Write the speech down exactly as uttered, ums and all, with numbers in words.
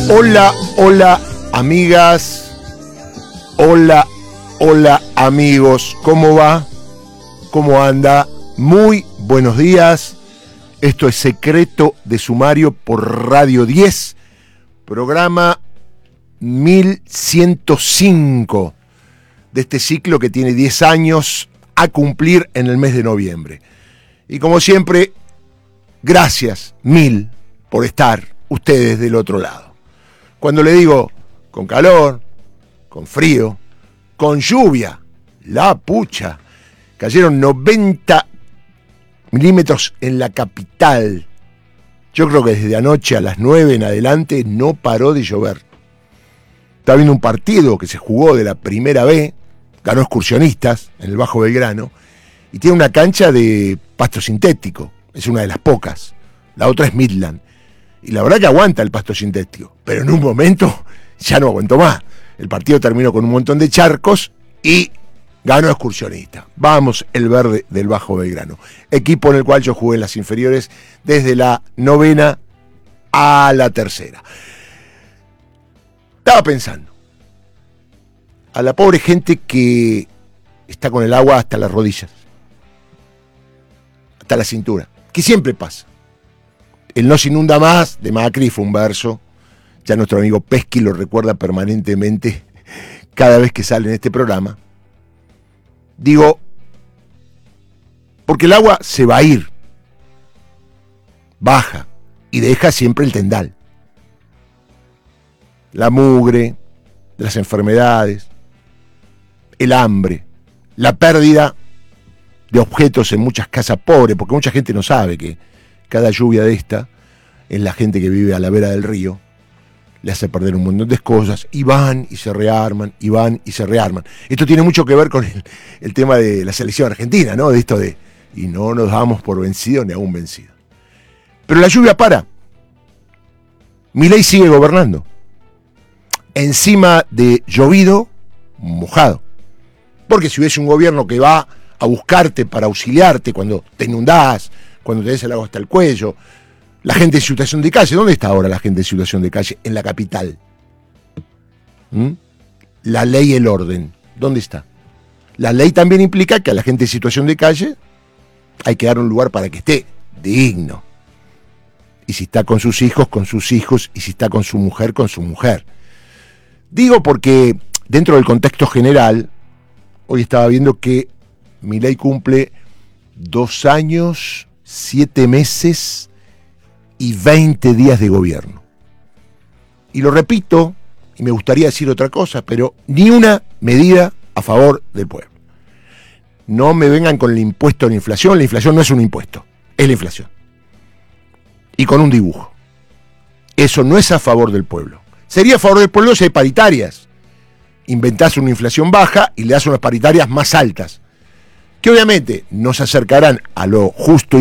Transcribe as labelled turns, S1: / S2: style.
S1: Hola, hola, amigas. Hola, hola, amigos. ¿Cómo va? ¿Cómo anda? Muy buenos días. Esto es Secreto de Sumario por Radio diez, programa mil ciento cinco de este ciclo que tiene diez años a cumplir en el mes de noviembre. Y como siempre, gracias mil por estar ustedes del otro lado. Cuando le digo con calor, con frío, con lluvia, la pucha, cayeron noventa milímetros en la capital. Yo creo que desde anoche a las nueve en adelante no paró de llover. Estaba viendo un partido que se jugó de la Primera B, ganó Excursionistas en el Bajo Belgrano, y tiene una cancha de pasto sintético, es una de las pocas. La otra es Midland. Y la verdad que aguanta el pasto sintético, pero en un momento ya no aguantó más. El partido terminó con un montón de charcos y ganó Excursionista. Vamos, el verde del Bajo Belgrano. Equipo en el cual yo jugué en las inferiores desde la novena a la tercera. Estaba pensando, a la pobre gente que está con el agua hasta las rodillas, hasta la cintura, que siempre pasa. El No se inunda más de Macri fue un verso, ya nuestro amigo Pesky lo recuerda permanentemente cada vez que sale en este programa. Digo, porque el agua se va a ir, baja y deja siempre el tendal. La mugre, las enfermedades, el hambre, la pérdida de objetos en muchas casas pobres, porque mucha gente no sabe que cada lluvia de esta, es la gente que vive a la vera del río, le hace perder un montón de cosas, y van y se rearman, y van y se rearman. Esto tiene mucho que ver con el, el tema de la selección argentina, ¿no? De esto de, y no nos damos por vencidos ni aún vencidos. Pero la lluvia para. Milei sigue gobernando. Encima de llovido, mojado. Porque si hubiese un gobierno que va a buscarte para auxiliarte cuando te inundás, cuando tenés el agua hasta el cuello, la gente en situación de calle, ¿dónde está ahora la gente en situación de calle? En la capital. ¿Mm? La ley y el orden, ¿dónde está? La ley también implica que a la gente en situación de calle hay que dar un lugar para que esté digno. Y si está con sus hijos, con sus hijos, y si está con su mujer, con su mujer. Digo porque dentro del contexto general, hoy estaba viendo que Milei cumple dos años, siete meses y veinte días de gobierno. Y lo repito, y me gustaría decir otra cosa, pero ni una medida a favor del pueblo. No me vengan con el impuesto a la inflación, la inflación no es un impuesto, es la inflación. Y con un dibujo. Eso no es a favor del pueblo. Sería a favor del pueblo si hay paritarias. Inventás una inflación baja y le das unas paritarias más altas, que obviamente no se acercarán a lo justo